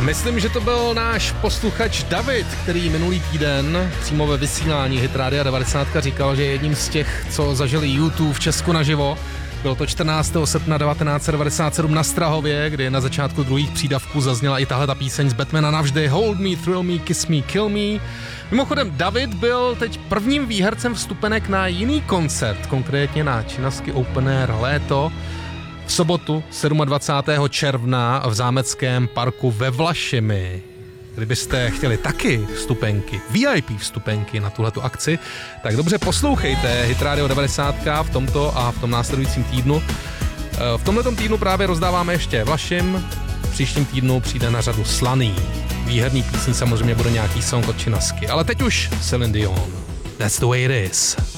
Myslím, že to byl náš posluchač David, který minulý týden přímo ve vysílání Hit Rádia 90 říkal, že je jedním z těch, co zažili YouTube v Česku naživo. Bylo to 14. srpna 1997 na Strahově, kdy na začátku druhých přídavků zazněla i tahle ta píseň z Batmana navždy Hold me, thrill me, kiss me, kill me. Mimochodem, David byl teď prvním výhercem vstupenek na jiný koncert, konkrétně na Činasky Open Air Léto, v sobotu 27. června v Zámeckém parku ve Vlašimi. Kdybyste chtěli taky vstupenky, VIP vstupenky na tuhletu akci, tak dobře poslouchejte Hit Radio 90 v tomto a v tom následujícím týdnu. V tomhletom týdnu právě rozdáváme ještě Vlašim, v příštím týdnu přijde na řadu Slaný. Výherní píseň samozřejmě bude nějaký song od Činasky, ale teď už Celine Dion. That's the way it is.